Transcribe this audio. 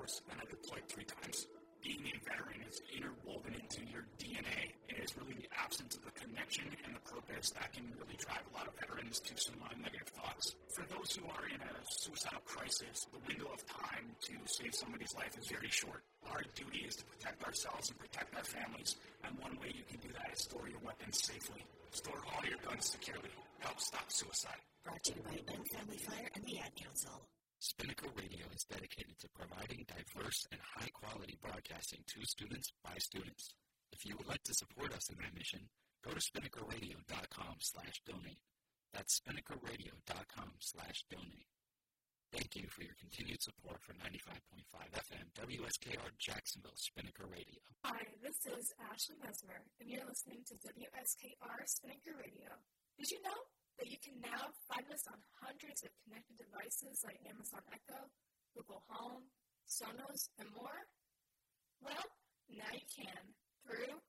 Force and I deployed 3 times. Being a veteran is interwoven into your DNA. It is really the absence of the connection and the purpose that can really drive a lot of veterans to some negative thoughts. For those who are in a suicidal crisis, the window of time to save somebody's life is very short. Our duty is to protect ourselves and protect our families, and one way you can do that is store your weapons safely. Store all your guns securely. Help stop suicide. Brought to you by Ben Family Fire and the Ad Council. Spinnaker Radio is dedicated to providing diverse and high-quality broadcasting to students by students. If you would like to support us in that mission, go to spinnakerradio.com/donate. That's spinnakerradio.com/donate. Thank you for your continued support for 95.5 FM WSKR Jacksonville Spinnaker Radio. Hi, this is Ashley Mesmer, and you're listening to WSKR Spinnaker Radio. Did you know that you can now find us on hundreds of connected devices like Amazon Echo, Google Home, Sonos, and more? Well, now you can through